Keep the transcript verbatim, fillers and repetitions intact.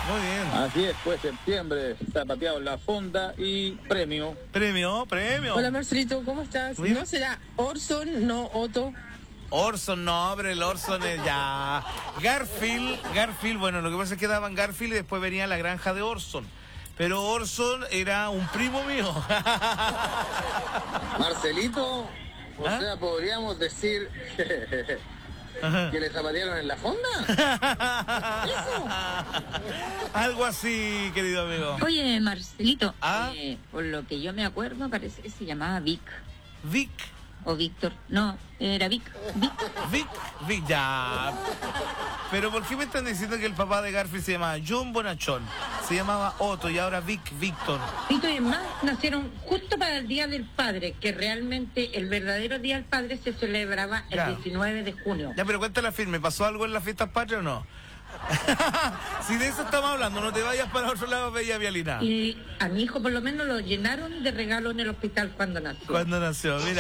Muy bien. Así es, pues septiembre, zapateado en la fonda y premio. Premio, premio. Hola Marcelito, ¿cómo estás? Bien. ¿No será Orson, no Otto? Orson, no, hombre, el Orson es ya. Garfield, Garfield, bueno, lo que pasa es que daban Garfield y después venía la granja de Orson. Pero Orson era un primo mío. Marcelito, o ¿Ah? sea, podríamos decir que le zapatearon en la fonda. Algo así, querido amigo. Oye, Marcelito, ¿Ah? eh, por lo que yo me acuerdo, parece que se llamaba Vic Vic, o Víctor. No, era Vic. Vic. Vic, Vic, ya. Pero ¿por qué me están diciendo que el papá de Garfield se llamaba John Bonachón? Se llamaba Otto y ahora Vic Víctor. Y demás nacieron justo para el Día del Padre, que realmente el verdadero Día del Padre se celebraba el Claro. diecinueve de junio. Ya, pero cuéntala firme, ¿pasó algo en las fiestas patrias o no? Si de eso estamos hablando, no te vayas para otro lado, Bella Vialina. Y a mi hijo por lo menos lo llenaron de regalos en el hospital cuando nació. Cuando nació, mira.